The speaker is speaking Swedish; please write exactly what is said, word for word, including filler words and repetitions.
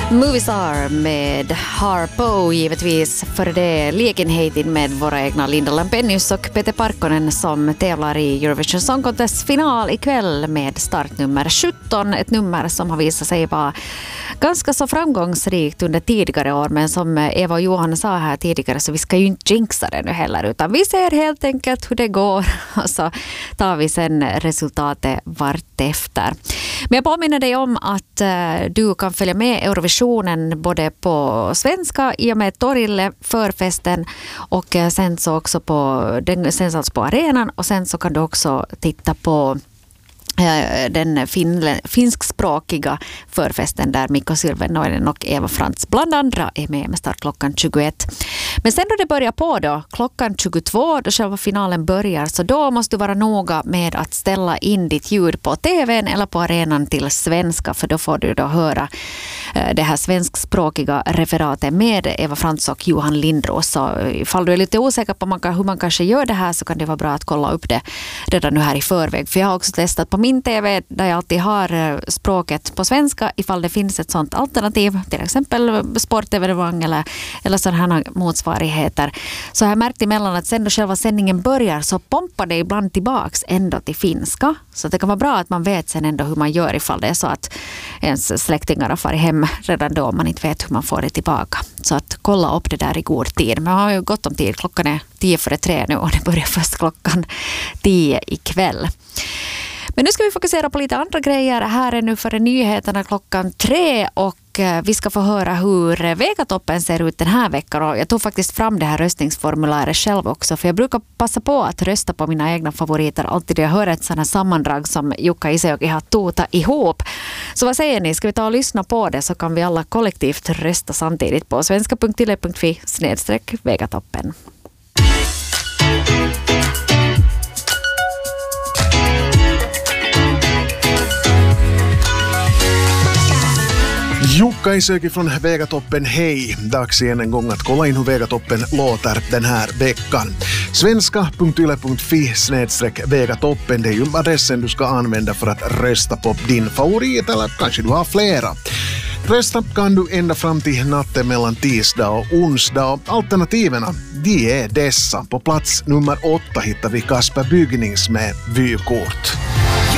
Movistar med Harpo, givetvis för det lägenheten med våra egna Linda Lampenius och Peter Parkkonen som tävlar i Eurovision Song Contest final ikväll med startnummer sjutton. Ett nummer som har visat sig vara ganska så framgångsrikt under tidigare år, men som Eva och Johan sa här tidigare så vi ska ju inte jinxa det nu heller, utan vi ser helt enkelt hur det går och så tar vi sen resultatet vart efter. Men jag påminner dig om att uh, du kan följa med Eurovisionen både på svenska i och med Torille förfesten och uh, sen så också på, den sänds alltså på arenan, och sen så kan du också titta på den fin, finskspråkiga förfesten där Mikko Sylvenoinen och Eva Frans bland andra är med med start klockan tjugoett. Men sen då det börjar på då, klockan tjugotvå, då själva finalen börjar, så då måste du vara noga med att ställa in ditt ljud på tvn eller på arenan till svenska, för då får du då höra det här svenskspråkiga referatet med Eva Frans och Johan Lindros. Så ifall du är lite osäker på man kan, hur man kanske gör det här, så kan det vara bra att kolla upp det redan nu här i förväg, för jag har också testat på min tv där jag alltid har språket på svenska ifall det finns ett sånt alternativ, till exempel sportevenemang eller, eller sådana här motsvarigheter. Så jag har märkt emellan att sen då själva sändningen börjar så pompar det ibland tillbaks ändå till finska. Så det kan vara bra att man vet sen ändå hur man gör ifall det är så att ens släktingar har farit hem redan då man inte vet hur man får det tillbaka. Så att kolla upp det där i god tid. Men jag har ju gott om tid. Klockan är tio före tre nu och det börjar först klockan tio ikväll. Men nu ska vi fokusera på lite andra grejer. Här är nu före nyheterna klockan tre och vi ska få höra hur Vegatoppen ser ut den här veckan. Och jag tog faktiskt fram det här röstningsformuläret själv också, för jag brukar passa på att rösta på mina egna favoriter alltid när jag hör ett sådant här sammandrag som Jukka Isejoki har tutat ihop. Så vad säger ni? Ska vi ta och lyssna på det, så kan vi alla kollektivt rösta samtidigt på svenska punkt yle punkt fi snedstreck Vegatoppen. Jukka Isejoki från Vegatoppen, hej! Dags igen en gång att kolla in hur Vegatoppen låter den här veckan. svenska punkt yle punkt fi snedstreck Vegatoppen, det är ju adressen du ska använda för att rösta på din favorit, eller kanske du har flera. Rösta kan du ända fram till natten mellan tisdag och onsdag, och alternativen de är dessa. På plats nummer åtta hittar vi Kasper Bygnings med vykort.